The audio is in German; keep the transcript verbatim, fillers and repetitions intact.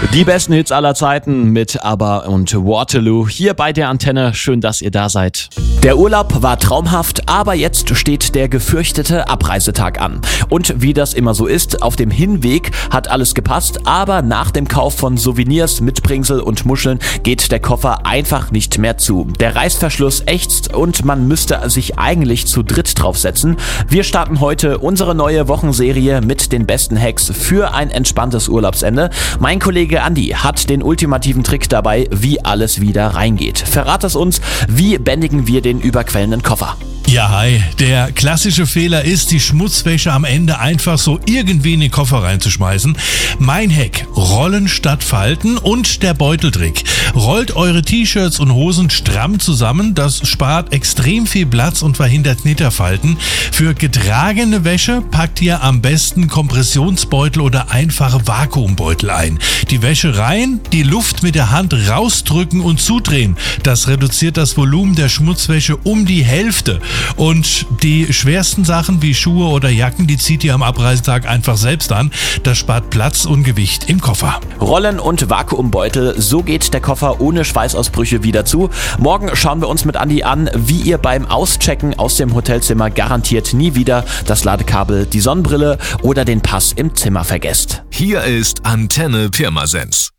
Die besten Hits aller Zeiten mit ABBA und Waterloo hier bei der Antenne. Schön, dass ihr da seid. Der Urlaub war traumhaft, aber jetzt steht der gefürchtete Abreisetag an. Und wie das immer so ist, auf dem Hinweg hat alles gepasst, aber nach dem Kauf von Souvenirs, Mitbringsel und Muscheln geht der Koffer einfach nicht mehr zu. Der Reißverschluss ächzt und man müsste sich eigentlich zu dritt draufsetzen. Wir starten heute unsere neue Wochenserie mit den besten Hacks für ein entspanntes Urlaubsende. Mein Kollege Andi hat den ultimativen Trick dabei, wie alles wieder reingeht. Verrat es uns, wie bändigen wir den überquellenden Koffer? Ja, hi. Der klassische Fehler ist, die Schmutzwäsche am Ende einfach so irgendwie in den Koffer reinzuschmeißen. Mein Hack: Rollen statt Falten und der Beuteltrick. Rollt eure T-Shirts und Hosen stramm zusammen, das spart extrem viel Platz und verhindert Knitterfalten. Für getragene Wäsche packt ihr am besten Kompressionsbeutel oder einfache Vakuumbeutel ein. Die Wäsche rein, die Luft mit der Hand rausdrücken und zudrehen. Das reduziert das Volumen der Schmutzwäsche um die Hälfte. Und die schwersten Sachen wie Schuhe oder Jacken, die zieht ihr am Abreisetag einfach selbst an. Das spart Platz und Gewicht im Koffer. Rollen und Vakuumbeutel, so geht der Koffer ohne Schweißausbrüche wieder zu. Morgen schauen wir uns mit Andi an, wie ihr beim Auschecken aus dem Hotelzimmer garantiert nie wieder das Ladekabel, die Sonnenbrille oder den Pass im Zimmer vergesst. Hier ist Antenne Pirmasens.